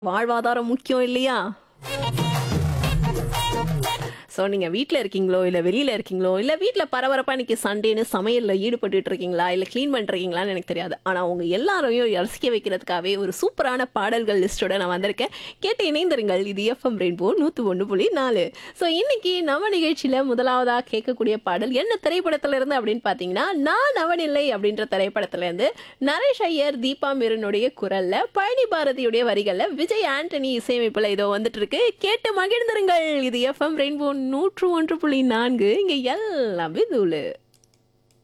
வாழ்வாதாரம் முக்கியம் இல்லையா? ஸோ நீங்க வீட்ல இருக்கீங்களோ, இல்ல வெளியில இருக்கீங்களோ, இல்ல வீட்ல பரபரப்பா இன்னைக்கு சண்டேன்னு சமையல்ல ஈடுபட்டுட்டு இருக்கீங்களா, இல்ல கிளீன் பண்றீங்களான்னு எனக்கு தெரியாது. ஆனா உங்க எல்லாரையும் ரசிக்க வைக்கிறதுக்காகவே ஒரு சூப்பரான பாடல்கள் லிஸ்ட்டோட நான் வந்திருக்கேன். கேட்டு இணைந்திருங்கள். இது எஃப்எம் ரெயின்போ 101.4. ஸோ இன்னைக்கு நம்ம நிகழ்ச்சியில முதலாவதா கேட்கக்கூடிய பாடல் என்ன திரைப்படத்துல இருந்து அப்படின்னு பார்த்தீங்கன்னா, நான் அவனில்லை அப்படின்ற திரைப்படத்துல இருந்து நரேஷ் ஐயர், தீபா மேரனுடைய குரல்ல, பழனி பாரதியுடைய வரிகள்ல, விஜய் ஆண்டனி இசையமைப்புல இதோ வந்துட்டு இருக்கு. கேட்டு மகிழ்ந்திருங்கள். இது எஃப்எம் ரெயின்போ 101.4. இங்க எல்லாமே தூளு.